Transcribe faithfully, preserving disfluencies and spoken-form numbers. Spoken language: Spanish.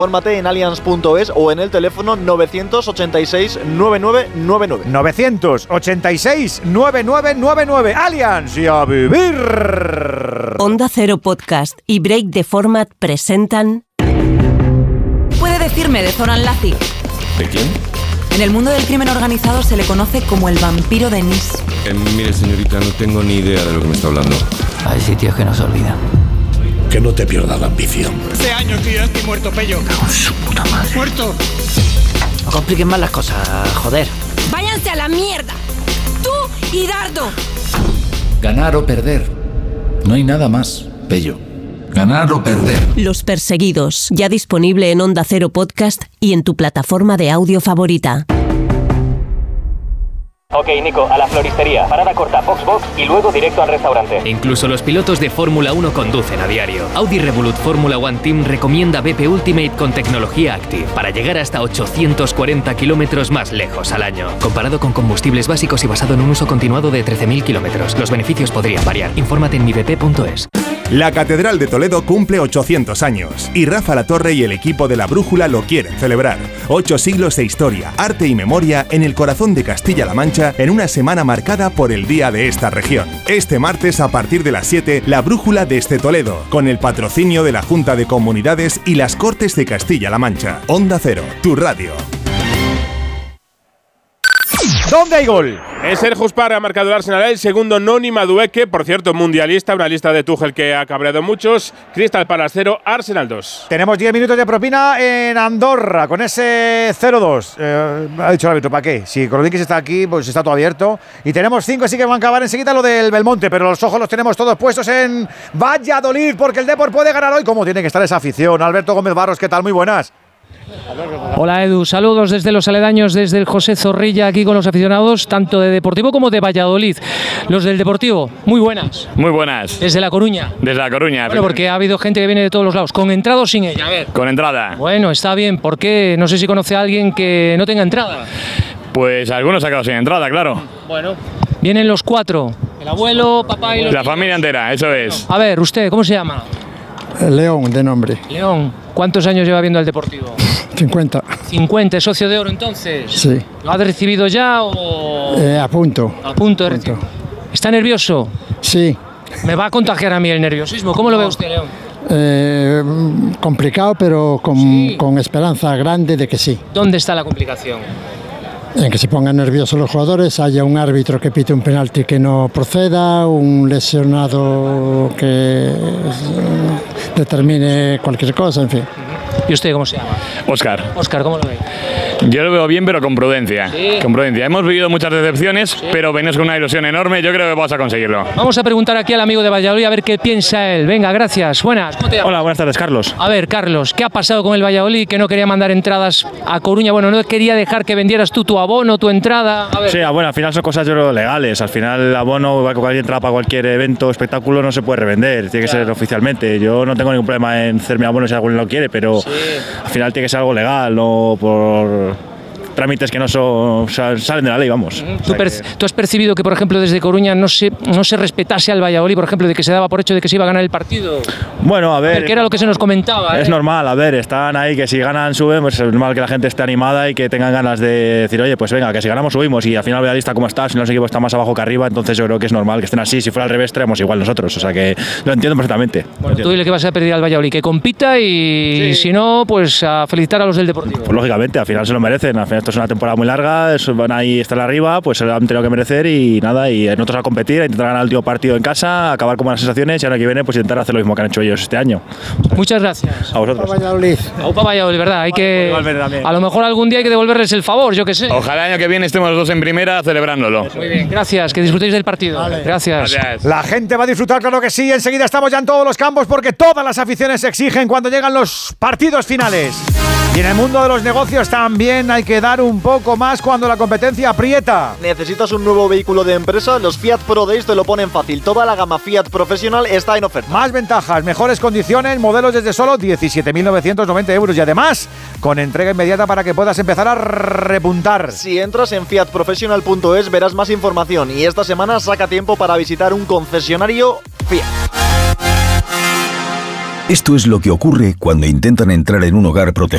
Infórmate en allianz punto es o en el teléfono novecientos ochenta y seis, noventa y nueve noventa y nueve. novecientos ochenta y seis, noventa y nueve noventa y nueve. Allianz y a vivir. Onda Cero Podcast y Break the Format presentan... Puede decirme de Zoran Lazic. ¿De quién? En el mundo del crimen organizado se le conoce como el vampiro de Nice. Eh, mire, señorita, no tengo ni idea de lo que me está hablando. Hay sitios que no se olvidan. Que no te pierdas la ambición. Hace años que yo estoy muerto, Pello. Con su puta madre. ¡Muerto! No compliquen más las cosas, joder. ¡Váyanse a la mierda! ¡Tú y Dardo! Ganar o perder. No hay nada más, Pello. Ganar o perder. Los Perseguidos, ya disponible en Onda Cero Podcast y en tu plataforma de audio favorita. Ok, Nico, a la floristería. Parada corta, Box Box y luego directo al restaurante. Incluso los pilotos de Fórmula uno conducen a diario. Audi Revolut Fórmula One Team recomienda B P Ultimate con tecnología Active para llegar hasta ochocientos cuarenta kilómetros más lejos al año. Comparado con combustibles básicos y basado en un uso continuado de trece mil kilómetros. Los beneficios podrían variar. Infórmate en mi b p punto es. La Catedral de Toledo cumple ochocientos años y Rafa Latorre y el equipo de La Brújula lo quieren celebrar. Ocho siglos de historia, arte y memoria en el corazón de Castilla-La Mancha en una semana marcada por el día de esta región. Este martes a partir de las siete, La Brújula desde Toledo, con el patrocinio de la Junta de Comunidades y las Cortes de Castilla-La Mancha. Onda Cero, tu radio. ¿Dónde hay gol? Es Sergio Spar, ha marcado el Arsenal, el segundo Noni Madueke, por cierto, mundialista, una lista de Tuchel que ha cabreado muchos. Crystal Palace cero, Arsenal dos. Tenemos diez minutos de propina en Andorra, con ese cero dos. Eh, ha dicho el árbitro, ¿para qué? Si Kolovnikis está aquí, pues está todo abierto. Y tenemos cinco, así que van a acabar enseguida lo del Belmonte, pero los ojos los tenemos todos puestos en Valladolid, porque el Depor puede ganar hoy. ¿Cómo tiene que estar esa afición? Alberto Gómez Barros, ¿qué tal? Muy buenas. Hola Edu, saludos desde los aledaños, desde el José Zorrilla, aquí con los aficionados tanto de Deportivo como de Valladolid. Los del Deportivo, muy buenas. Muy buenas. Desde La Coruña. Desde La Coruña. Bueno, porque ha habido gente que viene de todos los lados, ¿con entrada o sin ella? A ver. Con entrada. Bueno, está bien, ¿por qué? No sé si conoce a alguien que no tenga entrada. Pues algunos ha quedado sin entrada, claro. Bueno, vienen los cuatro, el abuelo, papá y los La niños. familia entera, eso es. A ver, usted, ¿cómo se llama? León, de nombre. León, ¿cuántos años lleva viendo al Deportivo? cincuenta. cincuenta, ¿es socio de oro entonces? Sí. ¿Lo ha recibido ya o...? Eh, a punto. A punto de recibir. ¿Está nervioso? Sí. Me va a contagiar a mí el nerviosismo. ¿Cómo lo ve usted, León? Eh, complicado, pero con, sí. con esperanza grande de que sí. ¿Dónde está la complicación? En que se pongan nerviosos los jugadores, haya un árbitro que pite un penalti que no proceda, un lesionado que determine cualquier cosa, en fin. ¿Y usted cómo se llama? Óscar. Óscar, ¿cómo lo ve? Yo lo veo bien, pero con prudencia. Sí. Con prudencia. Hemos vivido muchas decepciones, sí. pero venimos con una ilusión enorme. Yo creo que vamos a conseguirlo. Vamos a preguntar aquí al amigo de Valladolid a ver qué piensa él. Venga, gracias. Buenas. ¿Cómo te llamas? Hola, buenas tardes, Carlos. A ver, Carlos, ¿qué ha pasado con el Valladolid que no quería mandar entradas a Coruña? Bueno, no quería dejar que vendieras tú tu abono, tu entrada. A ver. Sí, bueno, al final son cosas yo creo, legales. Al final el abono, cualquier entrada para cualquier evento, espectáculo, no se puede revender. Tiene que claro. ser oficialmente. Yo no tengo ningún problema en hacer mi abono si alguien lo quiere, pero sí. al final tiene que ser algo legal, no por trámites que no son, o sea, salen de la ley, vamos. ¿Tú, per, que... ¿Tú has percibido que, por ejemplo, desde Coruña no se, no se respetase al Valladolid, por ejemplo, de que se daba por hecho de que se iba a ganar el partido? Bueno, a ver... A ver, que era lo que se nos comentaba. Es ¿eh? normal, a ver, están ahí, que si ganan, suben, pues es normal que la gente esté animada y que tengan ganas de decir, oye, pues venga, que si ganamos, subimos, y al final Valladolid está como está, si no los equipos están más abajo que arriba, entonces yo creo que es normal que estén así. Si fuera al revés, estaríamos igual nosotros, o sea que lo entiendo perfectamente. Bueno, entiendo. Tú dile que vas a pedir al Valladolid, que compita y sí. si no, pues a felicitar a los del Deportivo. Pues lógicamente, al final se lo merecen, al final esto es una temporada muy larga, van ahí a estar arriba, pues se lo han tenido que merecer y nada, y nosotros a competir, a intentar ganar el último partido en casa, acabar con buenas sensaciones y ahora que viene pues intentar hacer lo mismo que han hecho ellos este año. Muchas gracias. A vosotros. Aupa Valladolid. Aupa Valladolid, ¿verdad? Hay que, a lo mejor algún día hay que devolverles el favor, yo qué sé. Ojalá el año que viene estemos los dos en primera celebrándolo. Muy bien, gracias, que disfrutéis del partido. Vale. Gracias. Gracias. La gente va a disfrutar, claro que sí. Enseguida estamos ya en todos los campos porque todas las aficiones se exigen cuando llegan los partidos finales. Y en el mundo de los negocios también hay que dar un poco más cuando la competencia aprieta. ¿Necesitas un nuevo vehículo de empresa? Los Fiat Pro Days te lo ponen fácil. Toda la gama Fiat profesional está en oferta. Más ventajas, mejores condiciones, modelos desde solo diecisiete mil novecientos noventa euros y además con entrega inmediata para que puedas empezar a repuntar. Si entras en fiat professional punto es verás más información y esta semana saca tiempo para visitar un concesionario Fiat. Esto es lo que ocurre cuando intentan entrar en un hogar protegido.